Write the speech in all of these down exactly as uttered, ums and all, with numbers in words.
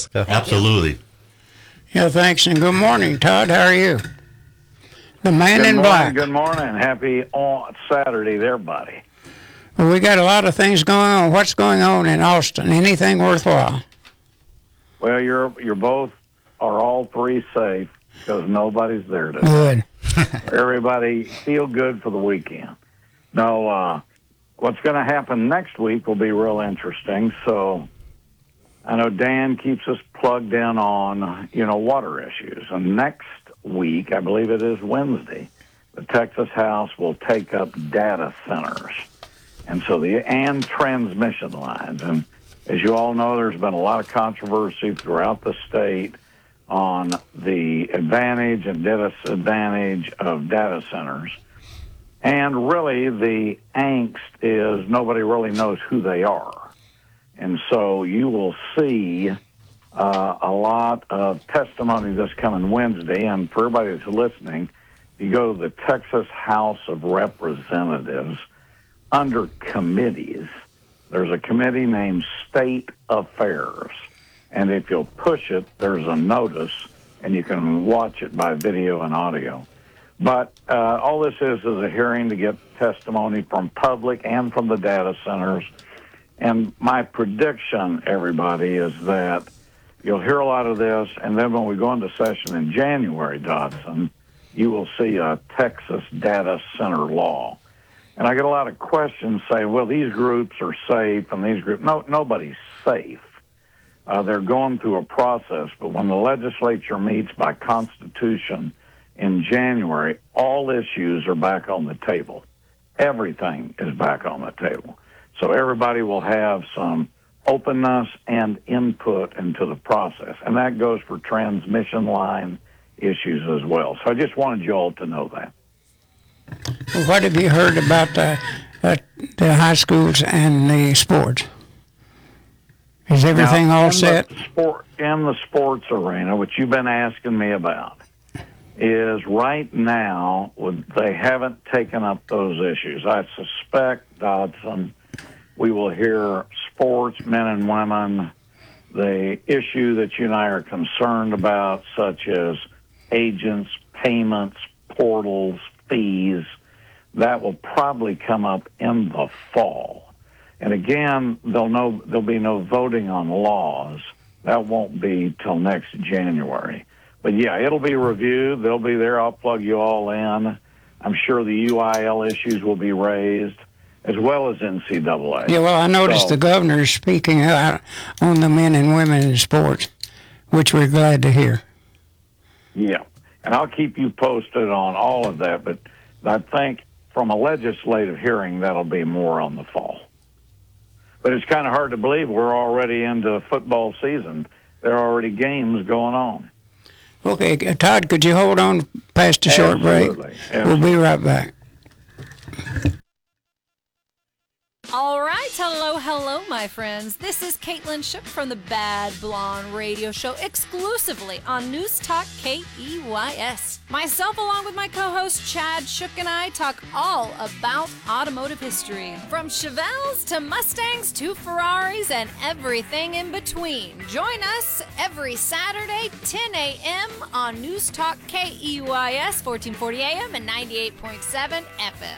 Jessica. Absolutely. Yeah, thanks, and good morning, Todd. How are you? The man good in morning, black. Good morning. Happy on Saturday there, buddy. Well, we got a lot of things going on. What's going on in Austin? Anything worthwhile? Well, you're you're both are all three safe because nobody's there today. Good. Everybody feel good for the weekend. Now, uh, what's going to happen next week will be real interesting. So, I know Dan keeps us plugged in on you know water issues, and next week, I believe it is Wednesday, the Texas House will take up data centers, and so the and transmission lines. And as you all know, there's been a lot of controversy throughout the state on the advantage and disadvantage of data centers. And really, the angst is nobody really knows who they are. And so you will see uh, a lot of testimony this coming Wednesday. And for everybody that's listening, you go to the Texas House of Representatives, under committees, there's a committee named State Affairs. And if you'll push it, there's a notice, and you can watch it by video and audio. But uh, all this is is a hearing to get testimony from public and from the data centers. And my prediction, everybody, is that you'll hear a lot of this, and then when we go into session in January, Dodson, you will see a Texas data center law. And I get a lot of questions saying, well, these groups are safe, and these groups... No, nobody's safe. Uh, they're going through a process, but when the legislature meets by Constitution in January, all issues are back on the table. Everything is back on the table. So everybody will have some openness and input into the process, and that goes for transmission line issues as well. So I just wanted you all to know that. Well, what have you heard about the, uh, the high schools and the sports? Is everything now, all in set? The sport, in the sports arena, which you've been asking me about, is right now they haven't taken up those issues. I suspect, Dodson, we will hear sports, men and women, the issue that you and I are concerned about, such as agents, payments, portals, fees, that will probably come up in the fall. And again, there'll, no, there'll be no voting on laws. That won't be till next January. But yeah, it'll be reviewed. They'll be there. I'll plug you all in. I'm sure the U I L issues will be raised, as well as N C double A. Yeah, well, I noticed so, the governor is speaking out on the men and women in sports, which we're glad to hear. Yeah, and I'll keep you posted on all of that, but I think from a legislative hearing, that'll be more on the fall. But it's kind of hard to believe we're already into football season. There are already games going on. Okay, Todd, could you hold on past a short break? Absolutely. We'll be right back. All right, hello, hello, my friends. This is Caitlin Shook from the Bad Blonde Radio Show, exclusively on News Talk K E Y S. Myself, along with my co-host Chad Shook, and I talk all about automotive history, from Chevelles to Mustangs to Ferraris and everything in between. Join us every Saturday, ten a.m. on News Talk K E Y S, fourteen forty A M and ninety-eight point seven F M.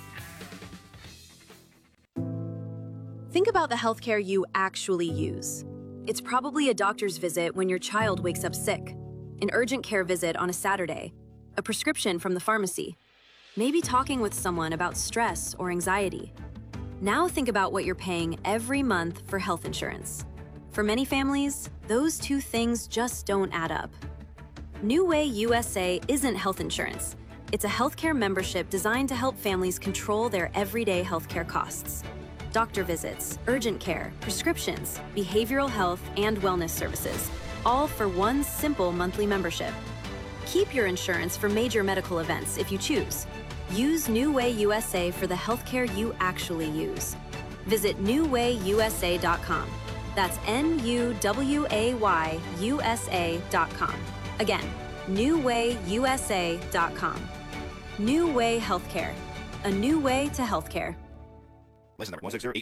Think about the healthcare you actually use. It's probably a doctor's visit when your child wakes up sick, an urgent care visit on a Saturday, a prescription from the pharmacy, maybe talking with someone about stress or anxiety. Now think about what you're paying every month for health insurance. For many families, those two things just don't add up. New Way U S A isn't health insurance. It's a healthcare membership designed to help families control their everyday healthcare costs. Doctor visits, urgent care, prescriptions, behavioral health, and wellness services, all for one simple monthly membership. Keep your insurance for major medical events if you choose. Use New Way U S A for the healthcare you actually use. Visit new way U S A dot com. That's N U W A Y U S A dot com. Again, new way U S A dot com. New Way Healthcare. A new way to healthcare. License number one six zero eight